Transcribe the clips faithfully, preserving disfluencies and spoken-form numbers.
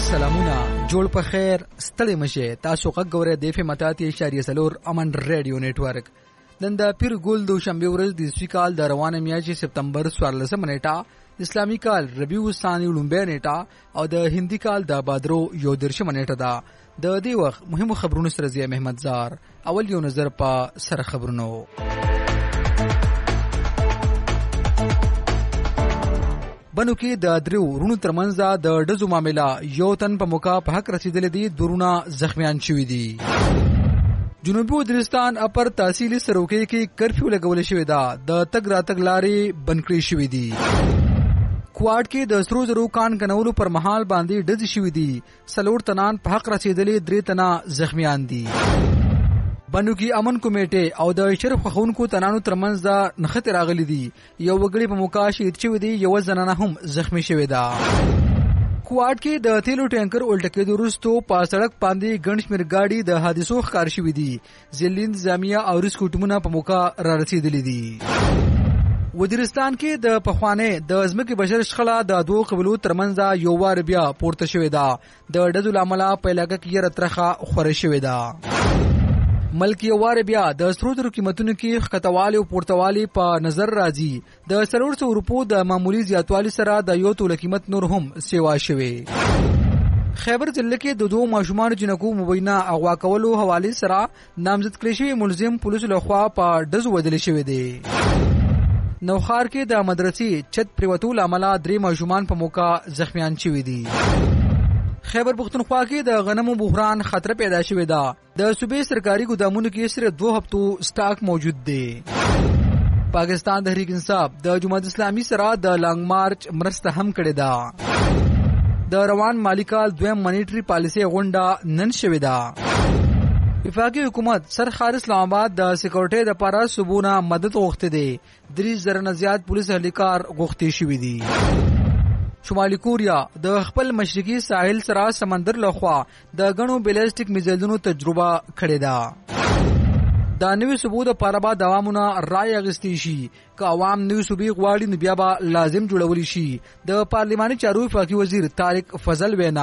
سلامونه جوړ په خیر ستړي مشه تاسو غږ غوړې د اف ام اتیا اشاریه څلور امن ریډیو نتورک نن د پیر ګل د شنبه ورځ د سپیکال د روانه میاشتې سپتمبر څوارلسمه نیټه اسلامي کال ربیع الثانی لومبه نیټه او د هندي کال د بادرو یو درشمه نیټه ده د دې وخت مهمو خبرونو سره زی محمد زار اول یو نظر په سر خبرونو بنو کې د درو رونو ترمنځ د ډزو معاملې یو تن په موقع په حق رسیدلې دي درونه زخمیان شوي دي جنوبي وزیرستان اپر تحصیلي سروکي کې کرفیو لګول شوی دا د تګ راتګ لارې بند کړې شوې دي کوارډ کې د سرو زرو کان کنولو پر مهال باندې ډز شوی دي سلوړ تنان په حق رسیدلې درې تنه زخمیان دي بنو کې امن کمیټه او د شرف خونکو تنانو ترمنځ د نخت راغلي دي یو وګړي په موقع شهید شوی دی یو زنانه هم زخمی شوی ده کوارډ کې د تیلو ټانکر الټه کېدو وروسته په سړک باندې ګڼ شمېر ګاډي د حادثو ښکار شوي دي ځینې انتظامیه او ریسکو ټیمونه په موقع را رسېدلي دي وزیرستان کې د پخوانۍ د ځمکې بشر شخړه د دوو قبیلو ترمنځ یو وار بیا پورته شوې ده د ډزو له امله په علاقه کې یره ترخه خوره شوې ده ملک یو وار بیا د سرو زرو قیمتونو کې ښکتوالي او پورتوالي په نظر راځي د څلور سوه روپو د معمولي زیاتوالي سره د یو توله قیمت نور هم سیوا شوی خیبر ضلع کې د دوو ماشومانو جنکو مبینه اغوا کولو حوالې سره نامزد کړی شوی ملزم پولیسو لخوا په ډزو وژل شوی دی نوخار کې د مدرسې چت پریوتو له امله درې ماشومان په موقع زخمیان شوي دي خیبر پختونخوا کې د غنمو بحران خطر پیدا شوی ده د صوبې سرکاري ګودامونو کې صرف دو هفتو سٹاک موجود دی پاکستان تحریک انصاف د جماعت اسلامي سره د لانګ مارچ مرسته هم کړې ده د روان مالی کال دویم منیټري پالیسي غونډه نن شوې ده وفاقي حکومت سرخار اسلام آباد د سکیورټي د لپاره صوبونه مدد غوښتي دي درې زره نه زیات پولیس اهلکار غوښتي شوي دي شمالي کوریا د خپل مشرقي ساحل سره سمندر لخوا د غنو بیلسټیک میزایلونو تجربه کړې ده دا نوې صوبو د لپاره به دوامونه رای اخیستي شي که عوام نوې صوبې غواړي نو بیا به لازم جوړولی شي د پارلماني چارو وفاقي وزیر طارق فضل وینا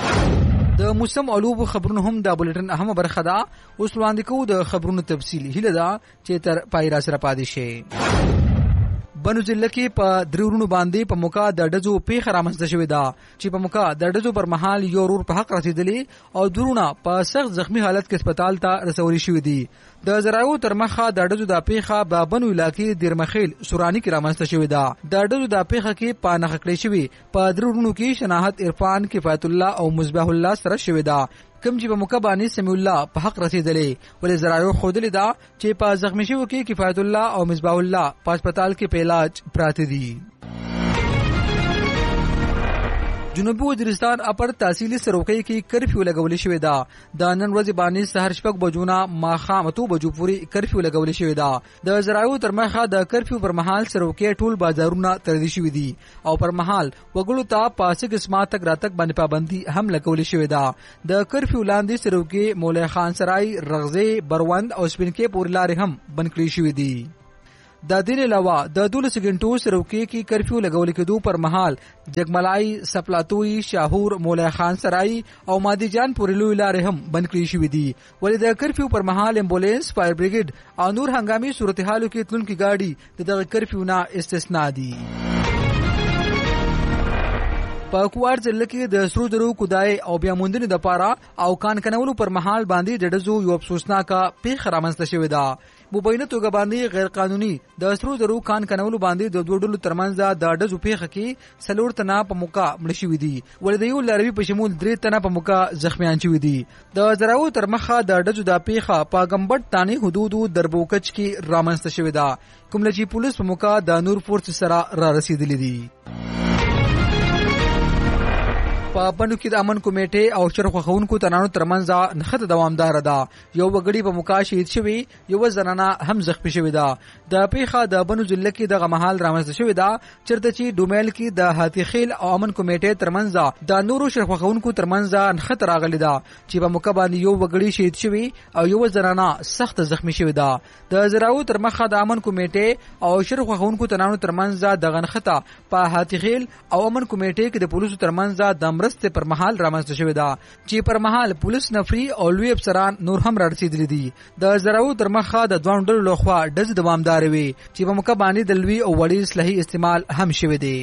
د موسم علوب خبرونه هم د بولټن اهمه برخه ده اوس وړاندې کوو د خبرونو تفصیل هیله ده چې تر پای را سره پاتې شئ بنو ضلع کې په درورونو باندې په موقع د ډزو پیښه رامنځته شوې ده چې په موقع د ډزو پر مهال یو ورور په حق رسېدلی او درونه په سخت زخمی حالت کې هسپتال ته رسولي شوي دي د ذرایعو تر مخه د ډزو د پیښه په بنو علاقې دیرمخیل سوراني کې رامنځته شوې ده د ډزو د پیښه کې په نښه کړې شوي په درورونو کې شناخت عرفان کفایت الله او مصباح الله سره شوې ده کوم چې په موقع باندې سمیع الله په حق رسېدلی ولې ذرایعو ښودلې ده چې په زخمی شوو کې کفایت الله او مصباح الله په هسپتال کې په علاج پراته دي جنوبي وزیرستان اپر تحصیلي سروکي کې کرفیو لګول شوی دا د نن ورځې باندې سحر شپږ بجونه ماښام اته بجو پورې کرفیو لګول شوی دا د ذرایعو تر مخه د کرفیو پر مهال سروکي ټول بازارونه تړل شوی دي او پر مهال وګړو ته پاسه قسمه تک راتک باندې پابندي هم لګول شوی دا د کرفیو لاندې سروکي مولا خان سرای رغزه بروند او سپینکې پورې لارې هم بند کړې شوی دي د دې علاوه د دولس غنټو سروکي کې کرفیو لګول کېدو پر مهال جګملای سپلاتوي شاهور مولا خان سرای او مادي جان پورې لوی لارې هم بند کړې شوې دي ولې د کرفیو پر مهال امبولانس فایر بریګیډ او نور هنګامي صورتحالو کې تلونکي گاډي د دغه کرفیو نه استثنا دي په کوارډ ضلع کې د سرو زرو کودای او بیا موندنې د پاره او کان کنولو پر مهال باندې د ډزو یو افسوسناکه پیښه رامنځته شوې ده مبینه توګه باندې غیر قانوني د سرو زرو کان کنولو باندې د دوه ډلو ترمنځ د ډزو پیښه کې څلور تنه په موقع مړه شوي دي ولې د یو لاروي په شمول درې تنه په موقع زخمیان شوي دي د ذرایعو تر مخه د ډزو د پیښه په ګمبټ تانی حدودو دربوکچ کې رامنځته شوې ده کوم چې پولیس په موقع د نور فورس سره را رسیدلي دي په بنو کې د امن کمیټې او شرف خونکو تنانو ترمنځ نخت دوامدار ده یو وګړي په موقع شهید شوی یو زنانه هم زخمی شوی ده د پیښه د بنو ضلع کې د غمحال رامنځته شوی ده چرته چې ډومیل کې د هاتی خیل او امن کمیټې ترمنځ د نورو شرف خونکو ترمنځ نخت راغلی ده چې په موقع باندې یو وګړي شهید شوی او یو زنانه سخت زخمی شوی ده د ذرایعو تر مخه د امن کمیټې او شرف خونکو تنانو ترمنځ د غنخته په هاتی خیل او امن کمیټې کې د پولیسو ترمنځ د مرستې پر مهال رامنځته شوې ده چې پر مهال پولیس نفري او لوی افسران نور هم رارسېدلي دي. د زراو تر مخه د دوه ډلو لخوا ډز دوامدار وي چې په موقع باندې د لوی او وړي اسلحې استعمال هم شوی دی.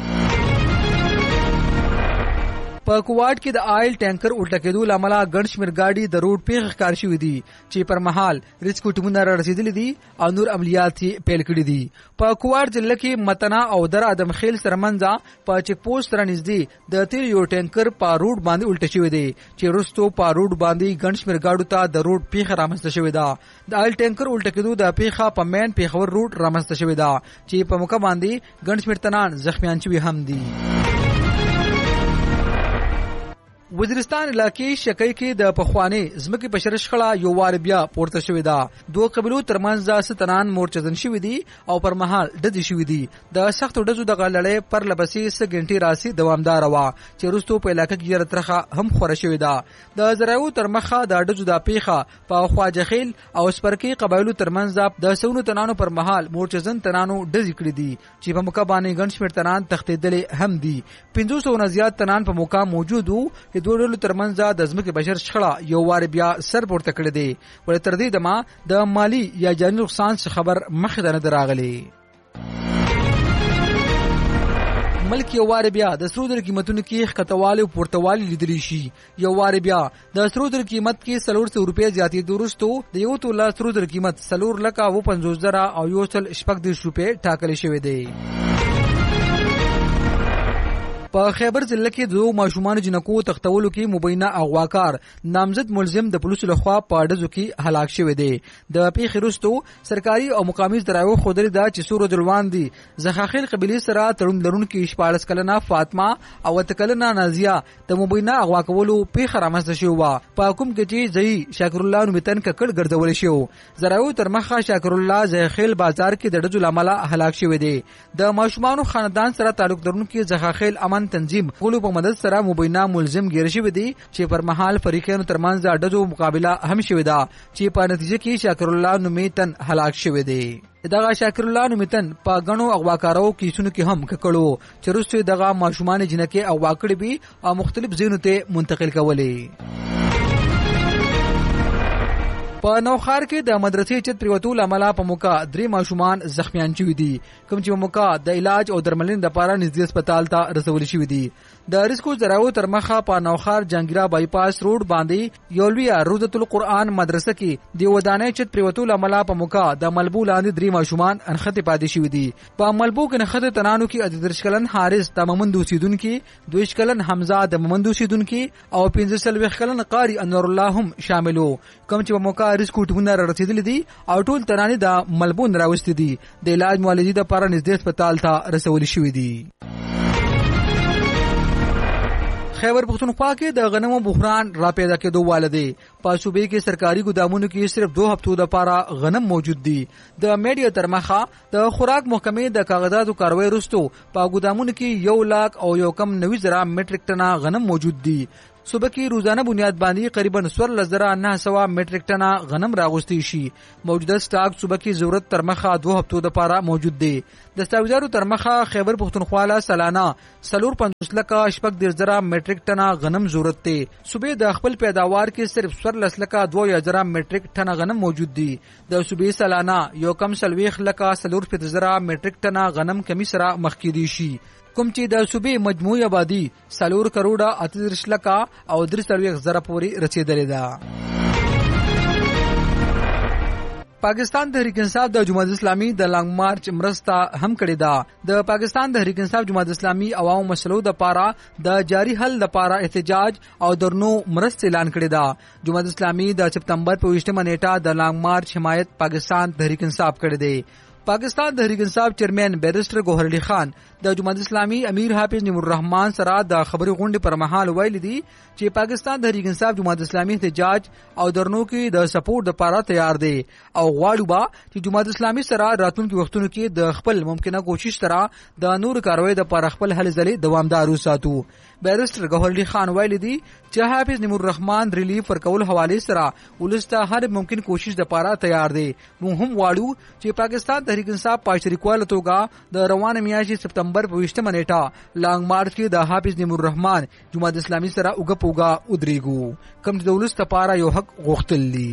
په کوواټ کې د آیل ټانکر الټه کېدو لامل ګڼ شمېر ګاډي د روډ پیښې ښکار شوې دي چې پر مهال ریسکو ټیمونه رارسېدلي دي او نور عملیات یې پیل کړي دي. په کوواټ ضلع کې متنا او در ادم خیل سره منځه په چیک پوسټ سره نږدې د تیل یو ټانکر په روډ باندې الټه شوی دی چې وروستو په روډ باندې ګڼ شمېر ګاډو ته د روډ پیښه رامنځته شوې ده. د آیل ټانکر الټه کېدو د پیښه په مین پیښور روډ رامنځته شوې ده چې په موقع باندې ګڼ شمېر تنان زخمیان شوي هم دي. وزیرستان علاقې شکۍ کې د پخواني ځمکې په شرش خړه یو وار بیا پورته شوې ده. دوه قبیلو ترمنځ ستنان مورچزن شوي دي او پر مهال ډزې شوي دي. د سختو ډزو دغه لړۍ پر لپسې څه ګنټې راسي دوامداره وه چې وروستو په علاقه کې یره ترخه هم خوره شوې ده. د زراعو تر مخه د ډزو د پیښه په خواجه خیل او سپرکي قبایلو ترمنځ د سونو تنانو پر مهال مورچزن تنانو ډزې کړې دي چې په موقع باندې ګڼ شمېر تنان تښتېدلې هم دي. پنځو سوو نه زیات تنان په موقع موجود وو. دوه ډلو ترمنځ د ځمکې بشر شخړه یو وار بیا سر پورته کړی دی ولې تر دې دمه د مالی یا جاني نقصان څخه خبر مخې ته نه دی راغلی. ملک یو وار بیا د سرو زرو قیمتونو کې ښکتهوالی او پورتهوالی لیدلی شي. یو وار بیا د سرو زرو قیمت کې څلور سوه روپۍ زیاتېدو وروستو د یو توله سرو زرو قیمت څلور لکه اوه پنځوس زره او یو سل شپږ دېرش روپۍ ټاکلی شوی دی. په خیبر ضلع کې د ماشومان جنکو تختولو کې مبینه اغواکار نامزد ملزم د پولیسو لخوا په ډزو کې هلاک شوی دی. د پیښې وروستو سرکاري او مقامي ذرایعو ښودلې ده چې څو ورځې وړاندې زخاخیل قبیلې سره تړون لرونکي شپاړس کلنه فاطمه او اوته کلنه نازیه د مبینه اغوا کولو پیښه رامنځته شوې وه په کوم کې چې ځایي شاکر الله نومي تن ککړ ګرځولی شو. ذرایعو تر مخه شاکر الله زخاخیل بازار کې د ډزو له امله هلاک شوی دی. د ماشومانو خاندان سره تعلق لرونکي زخاخیل امن تنظیم غلو په مدد سره مبینه ملزم ګیر شوی دی چې پر مهال فریقینو ترمنځ د ډزو مقابله هم شوې ده چې په نتیجه کې شاکر الله نومي تن هلاک شوی دی. دغه شاکر الله نومي تن په غنو اغواکارو کیسونو کې هم ککړو چې وروسته دغه ماشومان جنکې اغوا کړې وي او مختلف ځایونو ته منتقل کولې. په نوخار کې د مدرسې چت پریوتو لامل په موقع درې ماشومان زخمیان شوي دي کوم چې په موقع د علاج او درملنې لپاره نږدې هسپتال ته رسول شوي دي. د ریسکو ذرایعو تر مخه په نوخار جنگیرا بایپاس روډ باندې یو لویه روضة القرآن مدرسه کې د ودانۍ چت پریوتو لامل په موقع د ملبو لاندې درې ماشومان انخته پاتې شوي دي. په ملبو کې نخته تنانو کې اتدرش کلن حارث د ممند اوسیدونکي، دویش کلن حمزه د ممند اوسیدونکي او پنځه څلوېښت کلن قاری انور الله هم شاملو کوم چې په موقع ریسکو ټیمونه رارسېدلي دي او ټول تنانې د ملبو نه راوستي دي د علاج معالجې دپاره نږدې هسپتال ته رسولي شوي دي. خیبر پختونخوا کې د غنمو بحران را پیدا کېدو واله دی. په صوبې کې سرکاري ګدامونو کې صرف دوه هفتو لپاره غنم موجود دي. د میډیا تر مخه د خوراک محکمې د کاغذاتو کاروي وروستو په ګدامونو کې یو لاک او یو کم نوي زره میټریک ټنه غنم موجود دي. صوبه کې روزانه بنیاد باندې قریبا څوارلس زره نه سوه میټریک ټنه غنم راغوستی شي. موجوده سټاک صوبه کې ضرورت تر مخه دوه هفتو لپاره موجود دی. د دستاویزارو تر مخه خیبر پختونخوا له سالانه څلور پنځوس لکه شپږ دېرش زره میټریک ټنه غنم ضرورت دی. صوبې د خپل پیداوار کې صرف څوارلس لکه دوه زره میټریک ټنه غنم موجود دي. د صوبې سالانه یو کم څلوېښت لکه څلور شپېته زره میټریک ټنه غنم کمی سره مخ کېدی شي کوم چې د صوبې مجموعي آبادي څلور کروڑه اته دېرش لکه او درې څلوېښت زره پورې رسېدلې ده. پاکستان تحریک انصاف د جماعت اسلامي د لانګ مارچ مرسته هم کړې ده. د پاکستان تحریک انصاف جماعت اسلامي عوامو مسلو د پاره د جاری حل د پاره احتجاج او درنو مرسته اعلان کړې ده. جماعت اسلامي د سپتمبر په ویشتمه نیټه د لانګ مارچ حمایت پاکستان تحریک انصاف کړی دی. پاکستان تحریک انصاف چیئرمین بیرسټر ګوهر علي خان د جماعت اسلامي امیر حافظ نعیم الرحمن سره د خبري غونډې پر مهال ویل دي چې پاکستان تحریک انصاف جماعت اسلامي احتجاج او درنو کې د سپورټ لپاره تیار دی او غواړي با چې جماعت اسلامي سره راتلونکي وختونو کې د خپل ممکنه کوشش سره د نور کاروي د لپاره خپل هلې ځلې دوامدار وساتو. بیرسټر ګوهر علي خان ویلي دي چې حافظ نعیم الرحمن ریلیف ورکول حواله سره ولسته هر ممکن کوشش د پاره تیار دی. موږ هم واړو چې پاکستان تحریک انصاف په شریکواله توګه د روانه میاشتې سپتمبر په ویشتمه نیټه لانګ مارچ کې د حافظ نعیم الرحمن جماعت اسلامي سره اوګه پوګه ودرېګو کوم چې د ولسته پاره یو حق غوښتل دي.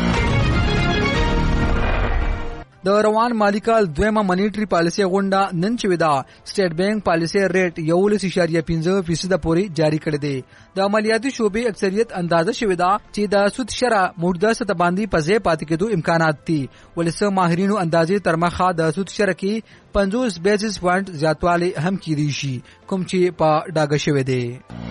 د روان مالی کال دویمه منیټری پالیسي غونډه نن چې ودا سټیټ بانک پالیسي ریټ یولس اشاریه پنځه فیصد پورې جاری کړی دی. د عملیاتي شوبې اکثریت اندازه شوی دا چې د سود شرح موجوده سطح باندې په ځای پاتې کېدو امکانات دي. ولسه ماهرینو اندازې تر مخه د سود شرح کې پنځوس بیسس پوینټ زیاتوالی هم کېدی شي کوم چې په ډاګه شوی دی.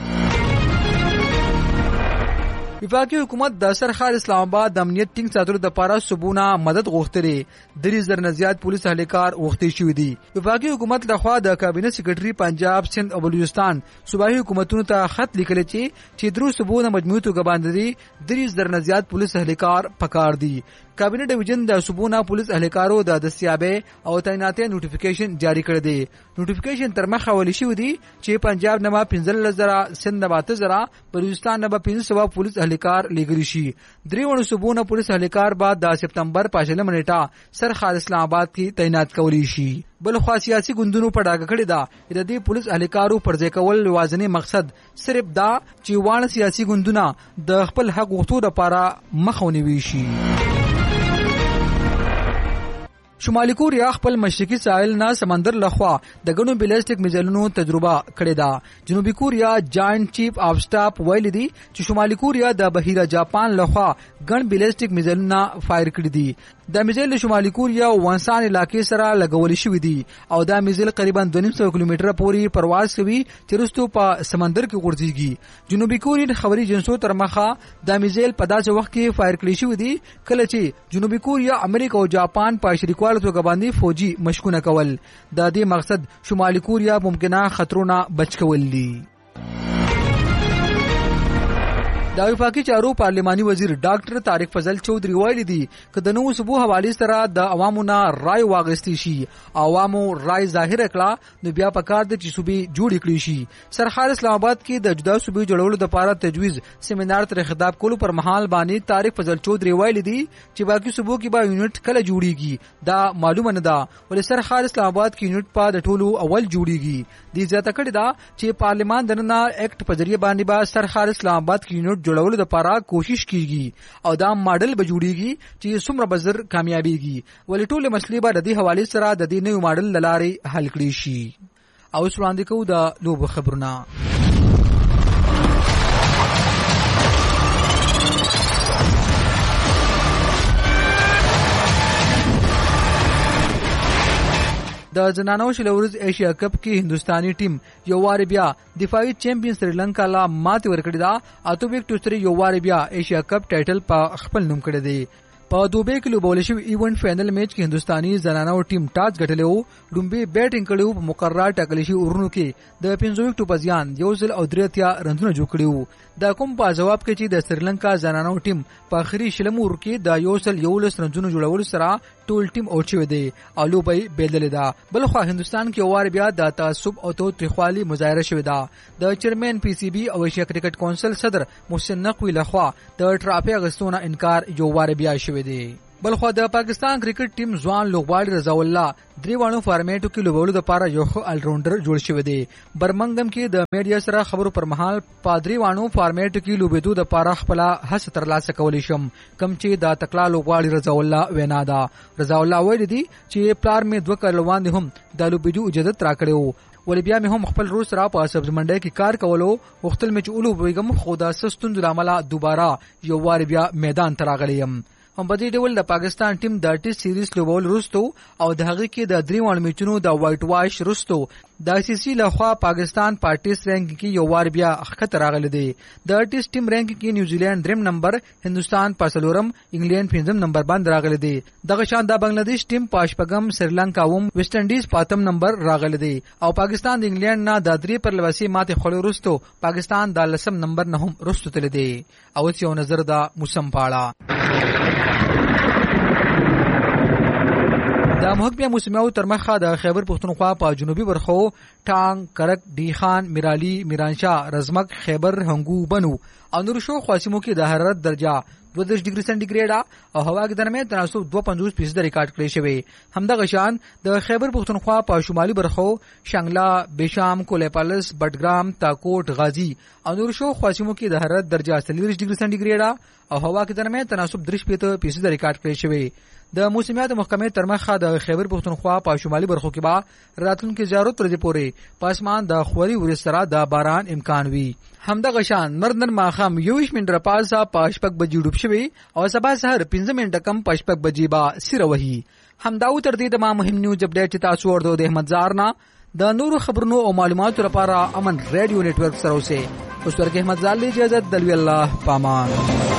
وفاقي حکومت د سرحال اسلام آباد د امنیت ټینګ ساتلو لپاره صوبونه مدد غوښتلې درې زره نه زیات پولیس اهلکار غوښتي شوي دي. وفاقي حکومت لخوا د کابینه سیکرټري پنجاب سند او بلوچستان صوبایي حکومتونو ته خط لیکلی چې چې درو صوبونه مجموعي توګه باندې درې زره نه زیات پولیس اهلکار پکار دي. کابینه ډیویژن د صوبونه پولیس اهلکارو د دستیابۍ او تعیناتۍ نوټیفیکیشن جاری کړی دی. نوټیفیکیشن تر مخه ولی شوی دی چې پنجاب نه پنځلس زره، سند نه اته زره، بلوچستان نه پنځه سوه پولیس اهلکار لګری شي. دریوڼو صوبونو پولیس اهلکار بعد د سپتمبر په شلمه نیټه سرحال اسلام آباد کې تعینات کولی شي. بل خو سیاسي ګوندونو په ډاګه کړی دا د دې پولیس اهلکارو پر ځای کول لوازنی مقصد صرف دا چې وانه سیاسي ګوندونه د خپل حق غوښتو لپاره مخاونوي شي. شمالي کوریا خپل مشرقي ساحل نه سمندر لخوا د غنو بیلسټیک میزایلونو تجربه کړې ده. جنوبي کوریا جاینټ چیف اف سټاف ویلي دي چې شمالي کوریا د بحیره جاپان لخوا غن بیلسټیک میزایلونه فایر کړي دي. د میزایل شمالي کوریا وانسان علاقې سره لګول شوی دي او دا میزایل تقریبا دوه نیم سوه کیلومتره پورې پرواز کوي چې وروسته په سمندر کې غورځيږي. جنوبي کوریا خبري جنسو تر مخه د میزایل په داسې وخت کې فایر کړی شوی دي کله چې جنوبي کوریا، امریکا او جاپان په شریکوالي توګه باندې فوجي مشکونه کول. د دې مقصد شمالي کوریا ممکنه خطرونه بچ کول دي. د وفاقي چارو پارلماني وزیر ډاکټر طارق فضل چودھری ویلي دي چې د نوو صوبو حوالې سره د عوامو نه رای واغستې شي، عوامو رای ظاهر کړه نو بیا پکار د چې صوبې جوړې کړې شي. سرحال اسلام آباد کې د جدا صوبې جوړولو لپاره تجویز سیمینار تر خطاب کولو پر مهال باندې طارق فضل چودھری ویلي دي چې باقي صوبو کې به یونټ کله جوړیږي دا معلومه نه ده، ولې سرحال اسلام آباد کې یونټ په د ټولو اول جوړیږي. دې زیاته کړې ده چې پارلمان دننه اکټ په ذریعہ باندې به سرحال اسلام آباد کې یونټ جوړولو لپاره کوشش کیږي او دا ماډل به جوړیږي چې څومره بزر کامیابیږي، ولې ټول مسلې به د دې حواله سره د دې نوو ماډل لارې حل کړي شي. او اوس وړاندې کوو د لوبو خبرونه. د زنانو شلورز ایشیا کپ کې هندستاني ټیم یو وار بیا دفاعي چیمپئن سریلانکا لا ماتې ورکړې ده. اته وکټو سره یو وار بیا ایشیا کپ ټایټل په خپل نوم کړی دی. په دوبۍ کې لوبول شوی ایونت فائنل میچ کې هندستاني زنانو ټیم ټاس ګټلی وو. لومبي بیټینګ کړی وو. په مقرره ټاکل شوي اورونو کې د پنځه وکټو په زیان یو سل او درې اتیا رنونه جوړ کړي وو. دا کوم په جواب کې چې د سریلانکا زنانو ټیم په اخري شلم اور کې د یو سل یولس رنونه جوړولو سره ټول ټیم اوټ شوی دی او لوبۍ بدلې ده. بل خو هندستان کې وار بیا د تعصب او توتریخوالي مظاهره شوې ده. د چیرمن پی سی بی او ایشیا کرکټ کونسل صدر محسن نقوی لخوا د ټرافي اغستونه انکار یو وار بیا شوی دی. بلخو د پاکستان کرکټ ټیم ځوان لوبغاړي رضا الله دریوانو فارمیټو کې لوبولو لپاره یو ښه الراونډر جوړ شوی دی. برمنګم کې د میډیا سره خبرو پر مهال پادریوانو فارمیټو کې لوبېدو لپاره خپل هڅه ترلاسه کولی شم کوم چې د تکلا لوبغاړي رضا الله وینا ده. رضا الله ویلي دي چې پلار مې دوه کال وړاندې هم د لوبېدو اجازه راکړې ولې بیا مې هم خپل روز را په سبز منډي کې کار کولو وختل مې چې اولو بیګم خدا سستون د عمله دوباره یو وار بیا میدان ته راغلیم. هم په دې ډول د پاکستان ټیم د ټیسټ سیریز لوبول وروسته او د هغه کې د درې وړ میچونو د وایټ واش وروسته د سی سی لخوا پاکستان په ټیسټ رینک کې یو وار بیا ښکته راغلی دی. د ټیسټ ټیم رینک کې نیوزیلند دریم نمبر، هندستان په څلورم، انګلند پنځم نمبر باندې راغلی دی. دغه شان د بنگلاديش ټیم په شپږم، سریلانکا اووم، ویسټ انډیز په اتم نمبر راغلی دی او پاکستان د انګلند نه د درې پر لوسي ماته خړو وروسته پاکستان د لسم نمبر نه هم وروسته تللی دی. او یو نظر د موسم پاړه د د محکمې موسمیو تر مخه د خیبر پښتونخوا په جنوبي برخو ټانګ، کرک، ډیخان، میرالي، میرانشاه، رزمک، خیبر، هنګو، بنو او نور شو خاصمو کې د حرارت درجه دو دېرش ډیګري سنټیګریډ او هوا کې درمه تناسب دوه پنځوس فیصد ریکارډ کړی شوی. همدغه شان د خیبر پښتونخوا په شمالي برخو شانګلا، بشام، کولیپالس، بټګرام، تاکوټ، غازی او نور شو خاصمو کې د حرارت درجه څلور ډیګري سنټیګریډ او هوا کې درمه تناسب درې فیصد ریکارډ کړی شوی. د موسمیات محکمې تر مخه د خیبر پښتونخوا په شمالي برخو کې به راتلونکي زیارت ورځې پورې په اسمان د خوري ورځ سره د باران امکان وي. همدغه شان مردن ماخام یوش منډه پاسه په شپږ بجې ډوب شوی او سبا سحر پنځه منټه کم په شپږ بجې به سیره وهي. همداو تر دې د ما مهم نیوز اپډیټ چې تاسو ورته د احمد زارنا د نورو خبرونو او معلوماتو لپاره امن ریډیو نتورک سره اوسه. اوس ورکه احمد زال اجازه دلوي الله پامان.